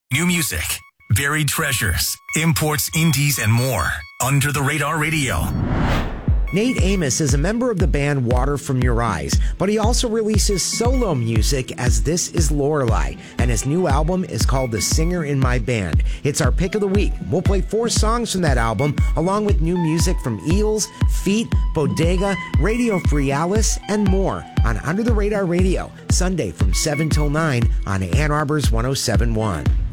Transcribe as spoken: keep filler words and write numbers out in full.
New music, buried treasures, imports, indies, and more. Under the Radar Radio. Nate Amos is a member of the band Water From Your Eyes, but he also releases solo music as This Is Lorelei, and his new album is called The Singer in My Band. It's our pick of the week. We'll play four songs from that album, along with new music from Eels, Feet, Bodega, Radio Free Alice, and more on Under the Radar Radio, Sunday from seven till nine on Ann Arbor's one oh seven point one.